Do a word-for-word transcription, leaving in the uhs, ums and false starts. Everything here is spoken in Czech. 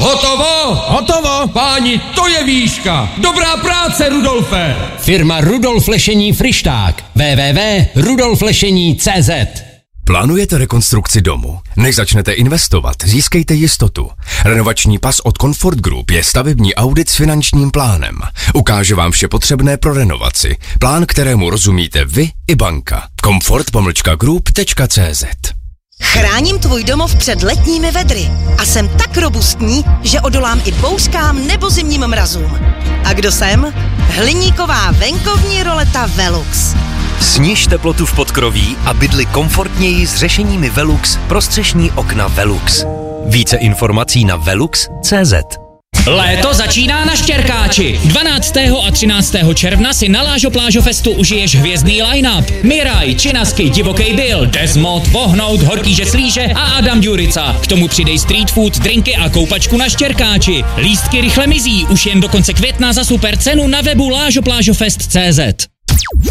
Hotovo! Hotovo! Páni, to je výška! Dobrá práce, Rudolfe! Firma Rudolf Lešení Frišták. w w w tečka rudolf lešení tečka cé zet. Plánujete rekonstrukci domu? Než začnete investovat, získejte jistotu. Renovační pas od Comfort Group je stavební audit s finančním plánem. Ukáže vám vše potřebné pro renovaci. Plán, kterému rozumíte vy i banka. comfort pomlčka group tečka cé zet. Chráním tvůj domov před letními vedry a jsem tak robustní, že odolám i bouřkám nebo zimním mrazům. A kdo jsem? Hliníková venkovní roleta Velux. Sniž teplotu v podkroví a bydli komfortněji s řešeními Velux pro střešní okna Velux. Více informací na velux tečka cé zet. Léto začíná na Štěrkáči. dvanáctého a třináctého června si na Lážo Plážo Festu užiješ hvězdný line-up. Miraj, Činasky, Divokej Bill, Desmod, Vohnout, Horký žeslíže a Adam Ďurica. K tomu přidej street food, drinky a koupačku na Štěrkáči. Lístky rychle mizí, už jen do konce května za super cenu na webu lážo plážo fest tečka cé zet.